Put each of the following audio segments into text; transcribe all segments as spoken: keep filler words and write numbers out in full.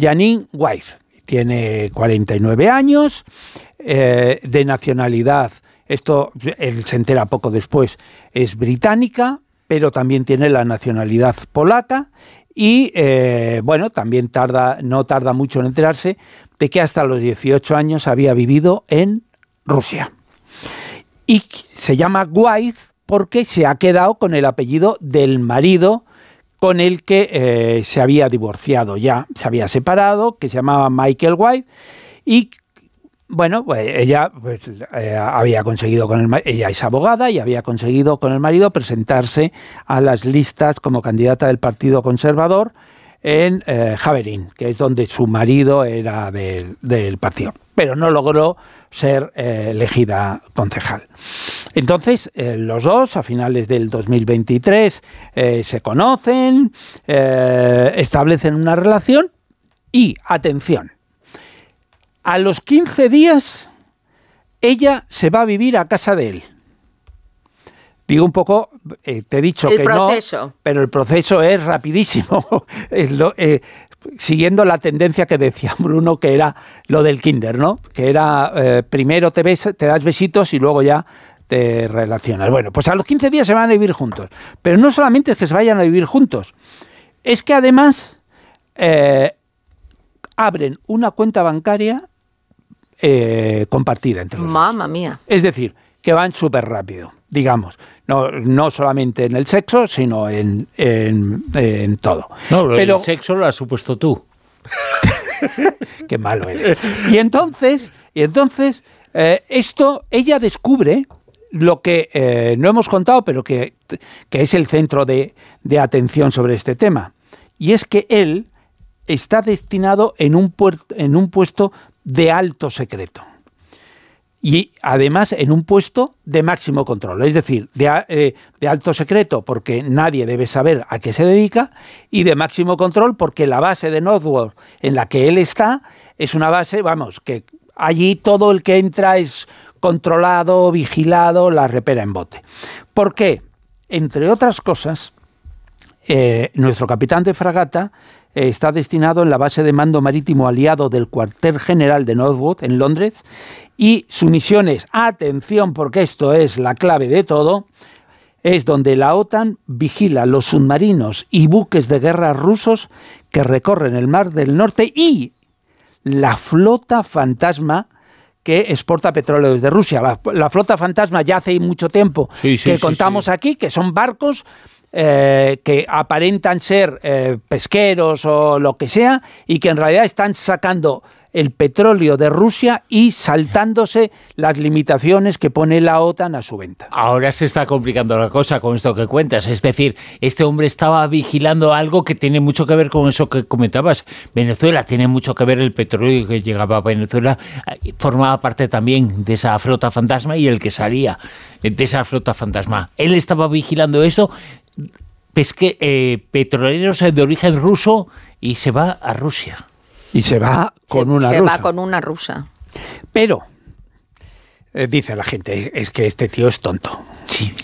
Janine White. Tiene cuarenta y nueve años, eh, de nacionalidad, esto él se entera poco después, es británica, pero también tiene la nacionalidad polaca y, eh, bueno, también tarda, no tarda mucho en enterarse de que hasta los dieciocho años había vivido en Rusia. Y se llama White porque se ha quedado con el apellido del marido con el que eh, se había divorciado ya, se había separado, que se llamaba Michael White, y bueno, pues ella pues, eh, había conseguido con el ella es abogada y había conseguido con el marido presentarse a las listas como candidata del Partido Conservador en eh, Javelin, que es donde su marido era del, del partido, pero no logró ser eh, elegida concejal. Entonces, eh, los dos, a finales del dos mil veintitrés, eh, se conocen, eh, establecen una relación y, atención, a los quince días, ella se va a vivir a casa de él. Digo un poco, eh, te he dicho el que proceso. no, pero el proceso es rapidísimo. es lo, eh, siguiendo la tendencia que decía Bruno, que era lo del kinder, ¿no? Que era eh, primero te, bes, te das besitos y luego ya te relacionas. Bueno, pues a los quince días se van a vivir juntos. Pero no solamente es que se vayan a vivir juntos, es que además eh, abren una cuenta bancaria eh, compartida entre los Mamma dos. mía. Es decir, que van súper rápido, digamos. No, no solamente en el sexo, sino en, en, en todo. No, pero el sexo lo has supuesto tú. Qué malo eres. Y entonces, y entonces eh, esto, ella descubre lo que eh, no hemos contado, pero que, que es el centro de, de atención sobre este tema. Y es que él está destinado en un, puerto, en un puesto de alto secreto. Y además en un puesto de máximo control, es decir, de, eh, de alto secreto porque nadie debe saber a qué se dedica, y de máximo control porque la base de Northwood en la que él está es una base, vamos, que allí todo el que entra es controlado, vigilado, la repera en bote. ¿Por qué? Entre otras cosas, eh, nuestro capitán de fragata eh, está destinado en la base de mando marítimo aliado del cuartel general de Northwood en Londres, y su misión es, atención porque esto es la clave de todo, es donde la OTAN vigila los submarinos y buques de guerra rusos que recorren el Mar del Norte y la flota fantasma que exporta petróleo desde Rusia. La, la flota fantasma ya hace mucho tiempo sí, sí, que sí, contamos sí. aquí, que son barcos eh, que aparentan ser eh, pesqueros o lo que sea, y que en realidad están sacando el petróleo de Rusia y saltándose las limitaciones que pone la OTAN a su venta. Ahora se está complicando la cosa con esto que cuentas. Es decir, este hombre estaba vigilando algo que tiene mucho que ver con eso que comentabas. Venezuela tiene mucho que ver, el petróleo que llegaba a Venezuela formaba parte también de esa flota fantasma y el que salía de esa flota fantasma. Él estaba vigilando eso, pesque, eh, petroleros de origen ruso, y se va a Rusia. Y se va con se, una se rusa. va con una rusa. Pero, eh, dice la gente, es que este tío es tonto. Sí.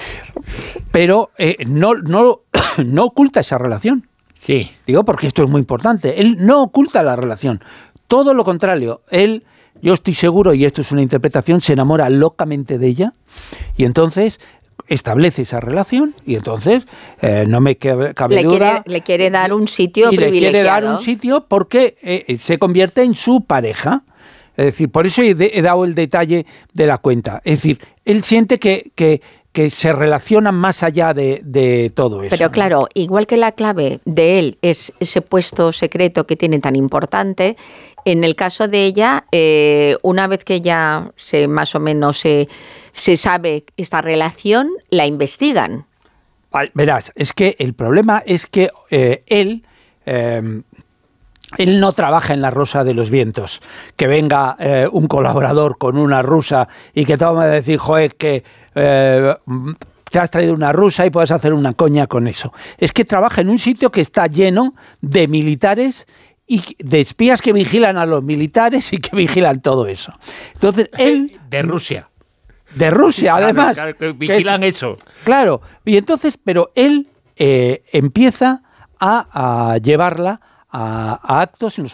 Pero eh, no, no, no oculta esa relación. Sí. Digo, porque esto es muy importante. Él no oculta la relación. Todo lo contrario. Él, yo estoy seguro, y esto es una interpretación, se enamora locamente de ella. Y entonces establece esa relación, y entonces eh, no me cabe, cabe le duda. Quiere, le quiere dar un sitio y privilegiado. Le quiere dar un sitio porque eh, se convierte en su pareja. Es decir, por eso he, de, he dado el detalle de la cuenta. Es decir, él siente que, que, que se relacionan más allá de, de todo eso. Pero claro, igual que la clave de él es ese puesto secreto que tiene tan importante, en el caso de ella, eh, una vez que ya se más o menos se, se sabe esta relación, la investigan. Verás, es que el problema es que eh, él... Eh, Él no trabaja en la Rosa de los Vientos, que venga eh, un colaborador con una rusa y que te va a decir, joder, que eh, te has traído una rusa y puedes hacer una coña con eso. Es que trabaja en un sitio que está lleno de militares y de espías que vigilan a los militares y que vigilan todo eso. Entonces, él... De Rusia. De Rusia, claro, además. Claro, que vigilan que es, eso. Claro. Y entonces, pero él eh, empieza a, a llevarla A, a actos en los